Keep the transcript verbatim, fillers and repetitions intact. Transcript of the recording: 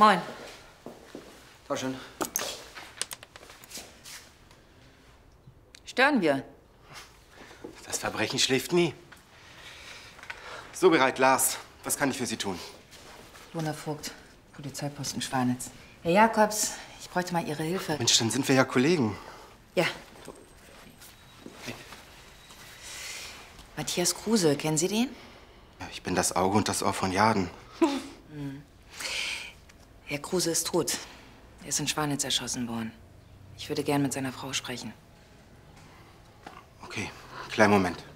Moin. Tauschen. Stören wir? Das Verbrechen schläft nie. So bereit, Lars. Was kann ich für Sie tun? Lona Vogt, Polizeiposten Schwanitz. Herr Jakobs, ich bräuchte mal Ihre Hilfe. Mensch, dann sind wir ja Kollegen. Ja. Matthias Kruse, kennen Sie den? Ja, ich bin das Auge und das Ohr von Jaden. Hm. Herr Kruse ist tot. Er ist in Schwanitz erschossen worden. Ich würde gern mit seiner Frau sprechen. Okay, kleinen Moment.